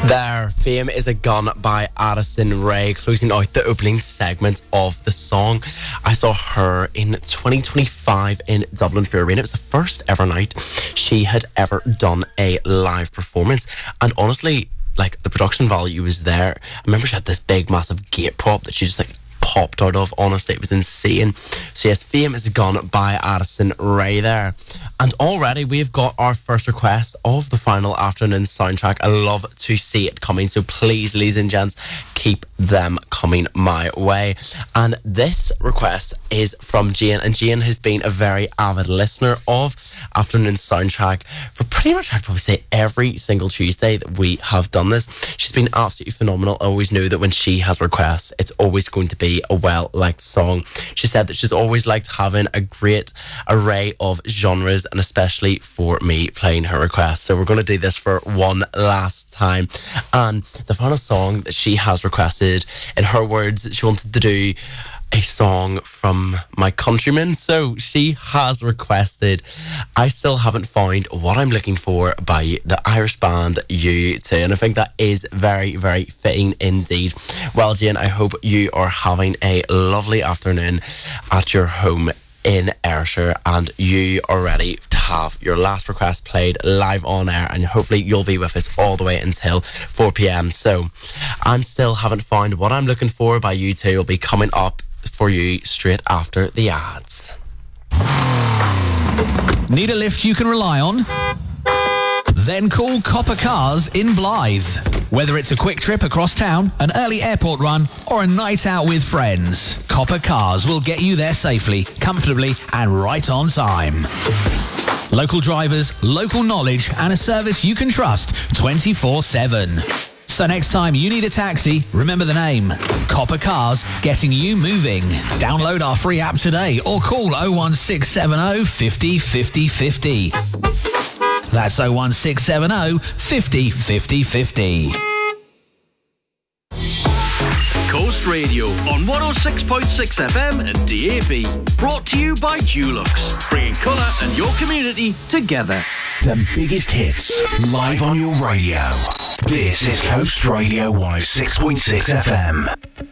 There, Fame is a Gun by Addison Rae, closing out the opening segment of the song. I saw her in 2025 in Dublin Fair Arena. It was the first ever night she had ever done a live performance. And honestly, like, the production value was there. I remember she had this big, massive gate prop that she just, like, popped out of. Honestly, it was insane. So yes, Fame is a Gun by Addison Rae there. And already we've got our first request of the final afternoon soundtrack. I love to see it coming, so please, ladies and gents, keep them coming my way. And this request is from Jane, and Jane has been a very avid listener of Afternoon Soundtrack for pretty much, I'd probably say, every single Tuesday that we have done this. She's been absolutely phenomenal. I always knew that when she has requests, it's always going to be a well-liked song. She said that she's always liked having a great array of genres, and especially for me playing her requests. So we're going to do this for one last time. And the final song that she has requested, in her words, she wanted to do a song from my countrymen. So she has requested I Still Haven't Found What I'm Looking For by the Irish band U2. And I think that is very, very fitting indeed. Well, Jane, I hope you are having a lovely afternoon at your home in Ayrshire, and you are ready to have your last request played live on air, and hopefully you'll be with us all the way until 4 p.m. So I Still Haven't Found What I'm Looking For by U2 will be coming up for you straight after the ads. Need a lift you can rely on? Then call Copper Cars in Blythe. Whether it's a quick trip across town, an early airport run, or a night out with friends, Copper Cars will get you there safely, comfortably, and right on time. Local drivers, local knowledge, and a service you can trust 24/7. So next time you need a taxi, remember the name. Copper Cars, getting you moving. Download our free app today or call 01670 50 50 50. That's 01670 50 50 50. Coast Radio on 106.6 FM and DAB. Brought to you by Dulux, bringing colour and your community together. The biggest hits live on your radio. This is Coast Radio 106.6 FM.